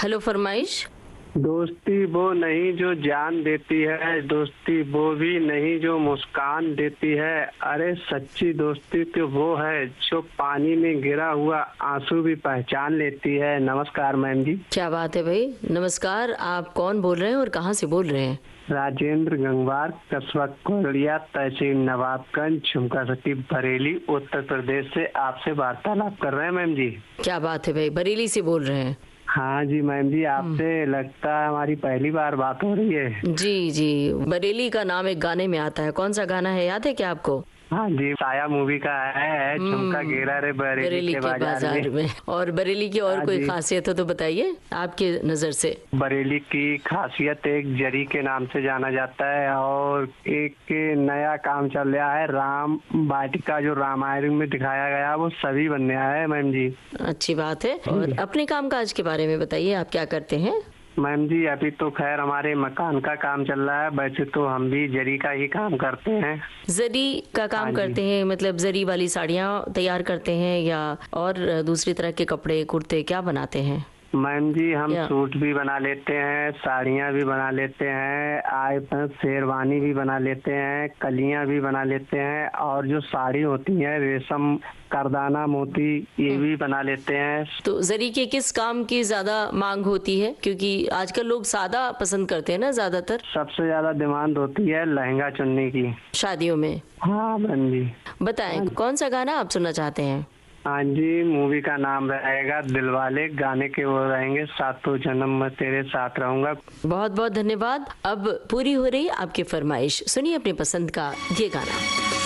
Hello, फरमाइश। दोस्ती वो नहीं जो जान देती है, दोस्ती वो भी नहीं जो मुस्कान देती है। अरे सच्ची दोस्ती तो वो है जो पानी में गिरा हुआ आंसू भी पहचान लेती है। नमस्कार मैम जी। क्या बात है भाई, नमस्कार। आप कौन बोल रहे हैं और कहाँ से बोल रहे हैं? राजेंद्र गंगवार, कस्बा कोरिया, तहसील नवाबगंज, झुमका सिटी, बरेली, उत्तर प्रदेश से आपसे वार्तालाप कर रहे हैं मैम जी। क्या बात है भाई, बरेली से बोल रहे हैं? हाँ जी मैम जी, आपसे लगता है हमारी पहली बार बात हो रही है। जी जी, बरेली का नाम एक गाने में आता है। कौन सा गाना है, याद है क्या आपको? हाँ जी, साया मूवी का है, झुमका गिरा रे बरेली के बाजार में। और बरेली की और हाँ कोई जी। खासियत हो तो बताइए आपके नजर से। बरेली की खासियत एक जरी के नाम से जाना जाता है, और एक नया काम चल रहा है, राम वाटिका जो रामायण में दिखाया गया वो सभी बनने आया है मैम जी। अच्छी बात है। और अपने कामकाज के बारे में बताइए, आप क्या करते हैं? मैम जी अभी तो खैर हमारे मकान का काम चल रहा है, वैसे तो हम भी जरी का ही काम करते हैं। जरी का काम हाँ जी। करते हैं, मतलब जरी वाली साड़ियाँ तैयार करते हैं या और दूसरी तरह के कपड़े कुर्ते क्या बनाते हैं? मैम जी हम या सूट भी बना लेते हैं, साड़ियाँ भी बना लेते हैं, आए शेरवानी भी बना लेते हैं, कलियाँ भी बना लेते हैं, और जो साड़ी होती है रेशम करदाना मोती ये भी बना लेते हैं। तो जरी के किस काम की ज्यादा मांग होती है? क्योंकि आजकल लोग सादा पसंद करते हैं ना ज्यादातर, सबसे ज्यादा डिमांड होती है लहंगा चुन्नी की शादियों में। हाँ मैम जी। बताएं कौन सा गाना आप सुनना चाहते हैं? हाँ जी, मूवी का नाम रहेगा दिलवाले, गाने के वो रहेंगे सातों जन्म मैं तेरे साथ रहूंगा। बहुत बहुत धन्यवाद। अब पूरी हो रही आपकी फरमाइश, सुनिए अपनी पसंद का ये गाना।